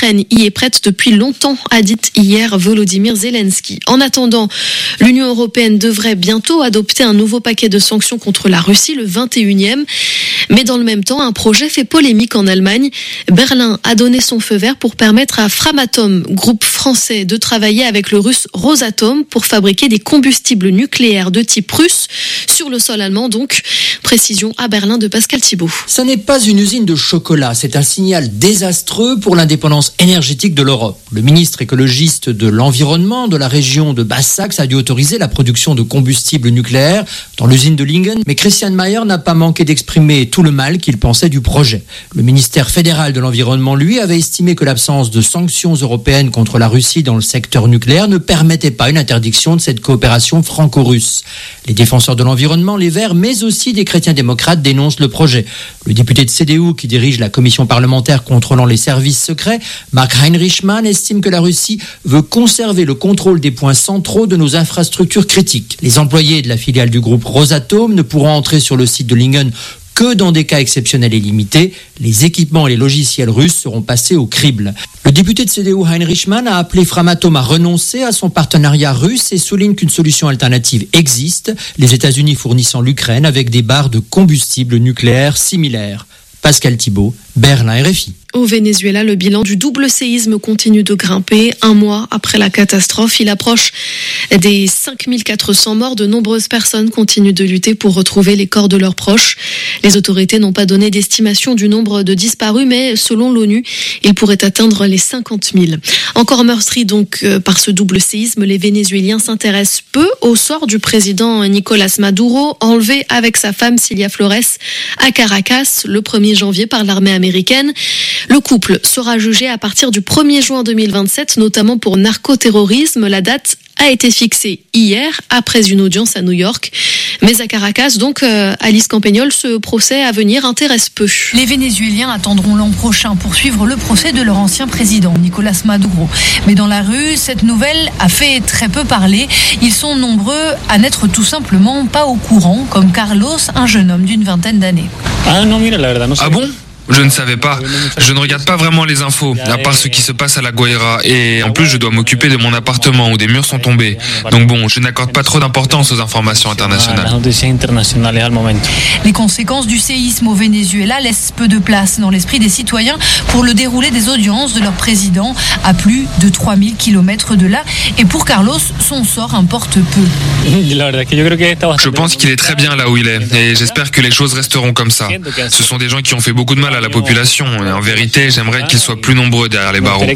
l'Ukraine y est prête depuis longtemps, a dit hier Volodymyr Zelensky. En attendant, l'Union européenne devrait bientôt adopter un nouveau paquet de sanctions contre la Russie, le 21e. Mais dans le même temps, un projet fait polémique en Allemagne. Berlin a donné son feu vert pour permettre à Framatome, groupe français, de travailler avec le russe Rosatom pour fabriquer des combustibles nucléaires de type russe sur le sol allemand. Donc, précision à Berlin de Pascal Thibault. Ça n'est pas une usine de chocolat, c'est un signal désastreux pour l'indépendance énergétique de l'Europe. Le ministre écologiste de l'environnement de la région de Basse-Saxe a dû autoriser la production de combustibles nucléaires dans l'usine de Lingen, mais Christian Mayer n'a pas manqué d'exprimer tout le mal qu'il pensait du projet. Le ministère fédéral de l'environnement, lui, avait estimé que l'absence de sanctions européennes contre la Russie dans le secteur nucléaire ne permettait pas une interdiction de cette coopération franco-russe. Les défenseurs de l'environnement, les Verts, mais aussi des chrétiens démocrates dénoncent le projet. Le député de CDU qui dirige la commission parlementaire contrôlant les services secrets, Mark Heinrichmann, estime que la Russie veut conserver le contrôle des points centraux de nos infrastructures critiques. Les employés de la filiale du groupe Rosatom ne pourront entrer sur le site de Lingen que dans des cas exceptionnels et limités. Les équipements et les logiciels russes seront passés au crible. Le député de CDU Heinrichmann a appelé Framatome à renoncer à son partenariat russe et souligne qu'une solution alternative existe, les États-Unis fournissant l'Ukraine avec des barres de combustible nucléaire similaires. Pascal Thibault, Berlin, RFI. Au Venezuela, le bilan du double séisme continue de grimper. Un mois après la catastrophe, il approche des 5400 morts. De nombreuses personnes continuent de lutter pour retrouver les corps de leurs proches. Les autorités n'ont pas donné d'estimation du nombre de disparus, mais selon l'ONU, il pourrait atteindre les 50 000. Encore meurtris donc par ce double séisme, les Vénézuéliens s'intéressent peu au sort du président Nicolás Maduro, enlevé avec sa femme Cilia Flores à Caracas le 1er janvier par l'armée américaine. Le couple sera jugé à partir du 1er juin 2027, notamment pour narcoterrorisme. La date a été fixée hier, après une audience à New York. Mais à Caracas, donc, Alice Campagnol, ce procès à venir intéresse peu. Les Vénézuéliens attendront l'an prochain pour suivre le procès de leur ancien président, Nicolás Maduro. Mais dans la rue, cette nouvelle a fait très peu parler. Ils sont nombreux à n'être tout simplement pas au courant, comme Carlos, un jeune homme d'une vingtaine d'années. Ah bon ? Je ne savais pas. Je ne regarde pas vraiment les infos, à part ce qui se passe à La Guaira. Et en plus, je dois m'occuper de mon appartement où des murs sont tombés. Donc bon, je n'accorde pas trop d'importance aux informations internationales. Les conséquences du séisme au Venezuela laissent peu de place dans l'esprit des citoyens pour le déroulé des audiences de leur président à plus de 3000 km de là. Et pour Carlos, son sort importe peu. Je pense qu'il est très bien là où il est. Et j'espère que les choses resteront comme ça. Ce sont des gens qui ont fait beaucoup de mal à la population. Et en vérité, j'aimerais qu'ils soient plus nombreux derrière les barreaux.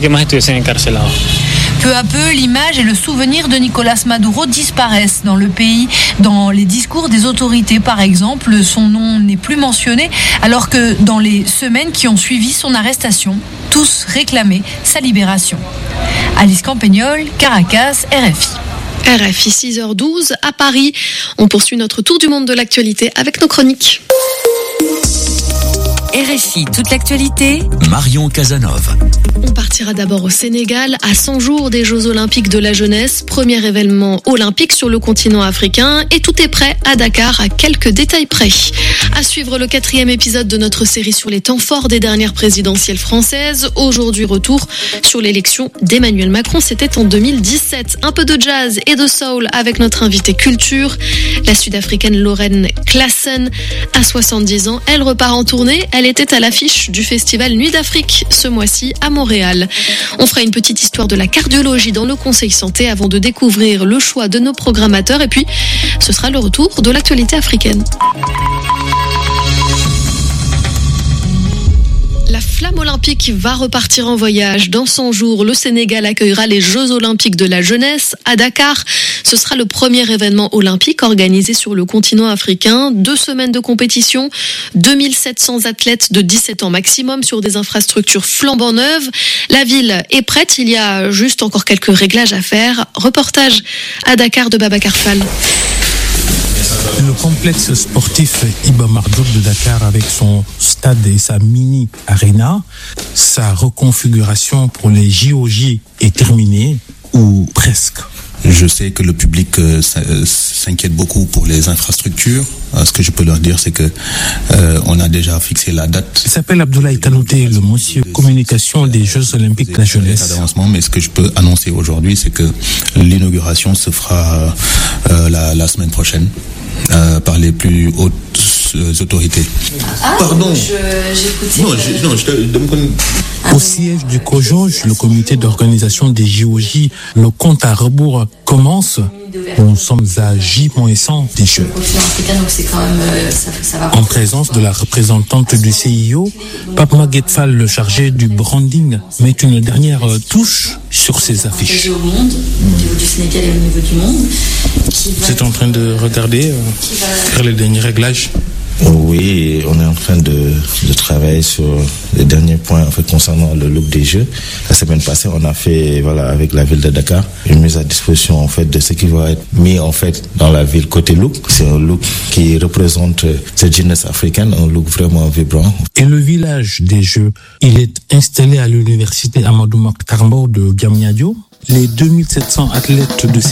Peu à peu, l'image et le souvenir de Nicolás Maduro disparaissent dans le pays. Dans les discours des autorités, par exemple, son nom n'est plus mentionné, alors que dans les semaines qui ont suivi son arrestation, tous réclamaient sa libération. Alice Campagnol, Caracas, RFI. RFI 6h12 à Paris. On poursuit notre tour du monde de l'actualité avec nos chroniques. RFI, toute l'actualité. Marion Casanov. On partira d'abord au Sénégal, à 100 jours des Jeux Olympiques de la jeunesse, premier événement olympique sur le continent africain, et tout est prêt à Dakar, à quelques détails près. À suivre le 4e épisode de notre série sur les temps forts des dernières présidentielles françaises. Aujourd'hui, retour sur l'élection d'Emmanuel Macron, c'était en 2017. Un peu de jazz et de soul avec notre invitée culture, la Sud-Africaine Lauren Klassen. À 70 ans, elle repart en tournée. Elle était à l'affiche du festival Nuit d'Afrique ce mois-ci à Montréal. On fera une petite histoire de la cardiologie dans le Conseil Santé avant de découvrir le choix de nos programmateurs. Et puis, ce sera le retour de l'actualité africaine. La flamme olympique va repartir en voyage. Dans 100 jours, le Sénégal accueillera les Jeux Olympiques de la jeunesse à Dakar. Ce sera le premier événement olympique organisé sur le continent africain. 2 semaines de compétition, 2700 athlètes de 17 ans maximum sur des infrastructures flambant neuves. La ville est prête, il y a juste encore quelques réglages à faire. Reportage à Dakar de Babacar Fall. Le complexe sportif Iba Mar Diop de Dakar avec son stade et sa mini-arena, sa reconfiguration pour les JOJ est terminée, ou presque. Je sais que le public s'inquiète beaucoup pour les infrastructures. Ce que je peux leur dire, c'est que on a déjà fixé la date. Il s'appelle Abdoulaye Kanouté, le monsieur communication des Jeux Olympiques de la jeunesse. Mais ce que je peux annoncer aujourd'hui, c'est que l'inauguration se fera la semaine prochaine par les plus hautes autorités. Pardon. Au siège du COJOJ, le comité d'organisation des JOJ, le compte à rebours commence. Nous sommes à J-100 des Jeux. En présence de la représentante du CIO, Pape Maguette Fall, le chargé du branding, met une dernière touche sur ses affiches. Au monde, au niveau du Sénégal et au niveau du monde. Vous êtes en train de regarder, faire les derniers réglages? Oui, on est en train de travailler sur les derniers points en fait concernant le look des Jeux. La semaine passée, on a fait avec la ville de Dakar une mise à disposition en fait de ce qui va être mis en fait dans la ville côté look. C'est un look qui représente cette jeunesse africaine, un look vraiment vibrant. Et le village des Jeux, il est installé à l'université Amadou Mahtar Mbow de Diamniadio. Les 2700 athlètes de